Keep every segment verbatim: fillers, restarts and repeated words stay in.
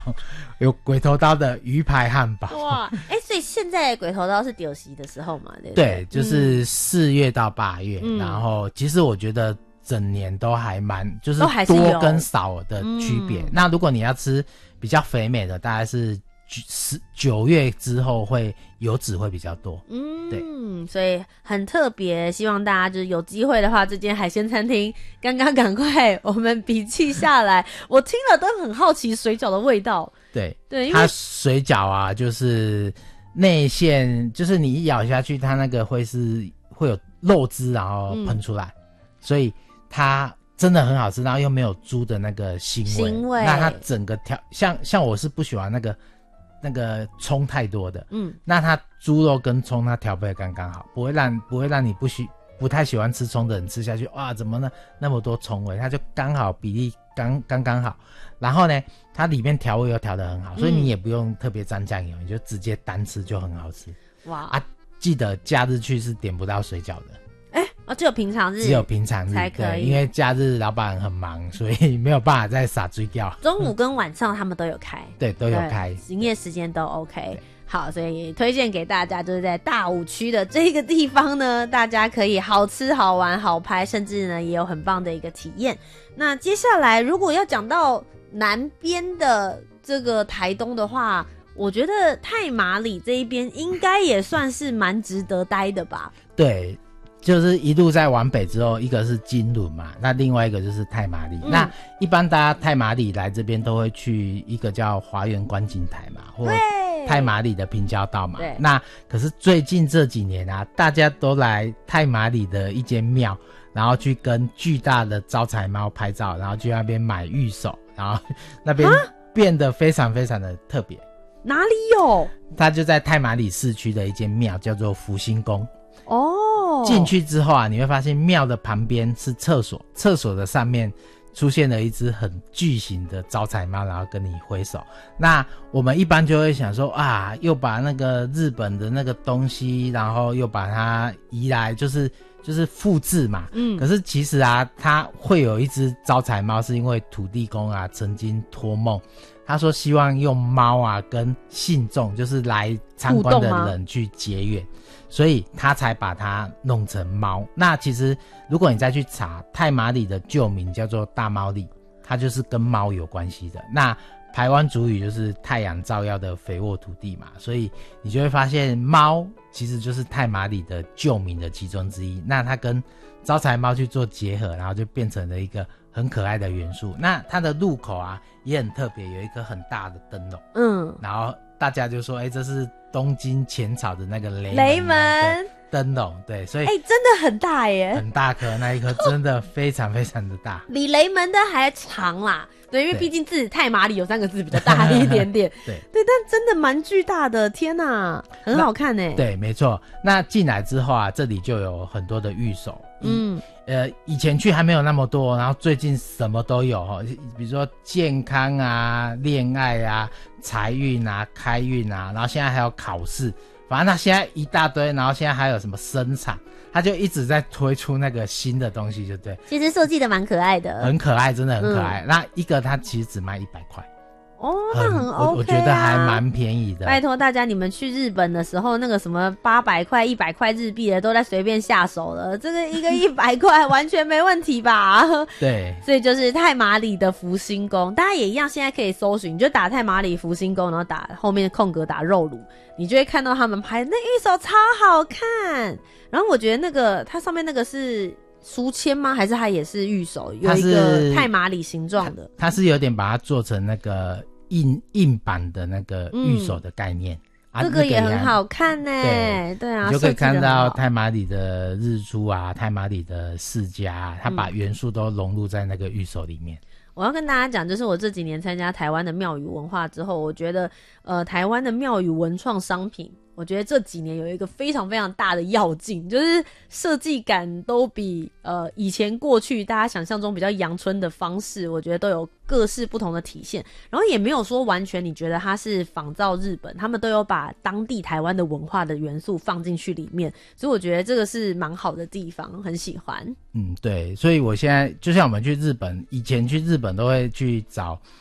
有鬼头刀的鱼排汉堡。 哇，哎、欸，所以现在鬼头刀是丢席的时候嘛？对不对？ 对， 就是四月到八月、 嗯， 然后其实我觉得整年都还蛮就是多跟少的区别。那如果你要吃比较肥美的，大概是九月之后会油脂会比较多。 嗯， 对， 所以很特别，希望大家就是有机会的话，这间海鲜餐厅刚刚赶快我们笔记下来。我听了都很好奇水饺的味道。 对对，因为它水饺啊，就是内馅，就是你一咬下去，它那个会是会有肉汁，然后喷出来，嗯、所以它真的很好吃，然后又没有猪的那个腥味。 腥味。 那它整个调，像像我是不喜欢那个。那个葱太多的， 嗯， 那它猪肉跟葱它调配刚刚好，不会让不会让你不喜不太喜欢吃葱的人吃下去，哇，怎么呢那么多葱味？它就刚好比例刚刚刚好，然后呢，它里面调味又调得很好，所以你也不用特别沾酱油，你就直接单吃就很好吃。哇啊！记得假日去是点不到水饺的。 哎、欸，哦，只有平常日， 只有平常日才可以， 因为假日老板很忙，所以没有办法再撒追掉。 中午跟晚上他们都有开， 对，都有开， 营业时间都 OK。好，所以推荐给大家，就是在大武区的这个地方呢，大家可以好吃、好玩、好拍，甚至呢也有很棒的一个体验。那接下来，如果要讲到南边的这个台东的话，我觉得太麻里这一边应该也算是蛮值得待的吧？ 对。就是一路在往北之后，一个是金轮嘛，那另外一个就是太麻里、嗯。那一般大家太麻里来这边都会去一个叫华园观景台嘛，或太麻里的平交道嘛。那可是最近这几年啊，大家都来太麻里的一间庙，然后去跟巨大的招财猫拍照，然后去那边买玉手，然后那边变得非常非常的特别。 哪里有？ 它就在太麻里市区的一间庙，叫做福星宫。 哦， 进去之后啊，你会发现庙的旁边是厕所，厕所的上面出现了一只很巨型的招财猫，然后跟你挥手。那我们一般就会想说啊，又把那个日本的那个东西，然后又把它移来，就是就是复制嘛。嗯，可是其实啊，它会有一只招财猫，是因为土地公啊曾经托梦，他说希望用猫啊跟信众，就是来参观的人去结缘。所以他才把它弄成猫。那其实如果你再去查，太麻里的旧名叫做大猫里，它就是跟猫有关系的。那排湾族语就是太阳照耀的肥沃土地嘛，所以你就会发现猫其实就是太麻里的旧名的其中之一。那它跟招财猫去做结合，然后就变成了一个很可爱的元素。那它的入口啊也很特别，有一颗很大的灯笼，嗯，然后大家就说，哎、欸，这是东京浅草的那个雷门雷门灯笼，对，所以哎、欸，真的很大耶， 很大颗，那一颗真的非常非常的大， 比雷门的还长啦。对，因为毕竟字太麻里有三个字比较大一点点， 对对，但真的蛮巨大的，天哪，很好看耶。 对，没错。那进来之后啊，这里就有很多的御守，嗯，呃，以前去还没有那么多，然后最近什么都有哈，比如说健康啊、恋爱啊、财运啊、开运啊，然后现在还有考试，反正他现在一大堆，然后现在还有什么生产。他就一直在推出那个新的东西，就对。 其实设计的蛮可爱的， 很可爱，真的很可爱。嗯、那一个它其实只卖一百块， 哦，那很 OK 啊， 我我觉得还蛮便宜的。 拜托大家，你们去日本的时候，那个什么八百块、一百块日币的都在随便下手了，这个一个一百块完全没问题吧？ 对， 所以就是太麻里的福星宫，大家也一样，现在可以搜寻，你就打太麻里福星宫，然后打后面空格打肉卤，你就会看到他们拍那一手超好看。然后我觉得那个它上面那个是书签吗？还是它也是玉手？有一个太麻里形状的， 它是有点把它做成那个硬硬板的那个玉手的概念。嗯啊、这个也很好看呢、欸，对啊， 你就可以看到太麻里的日出啊，太麻里的世家、啊，它把元素都融入在那个玉手里面。 我要跟大家讲，就是我这几年参加台湾的庙宇文化之后，我觉得呃，台湾的庙宇文创商品，我觉得这几年有一个非常非常大的跃进，就是设计感都比呃以前过去大家想象中比较阳春的方式，我觉得都有各式不同的体现。然后也没有说完全你觉得它是仿照日本，他们都有把当地台湾的文化的元素放进去里面，所以我觉得这个是蛮好的地方，很喜欢。 嗯，对，所以我现在就像我们去日本，以前去日本都会去找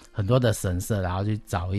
很多的神社，然后去找一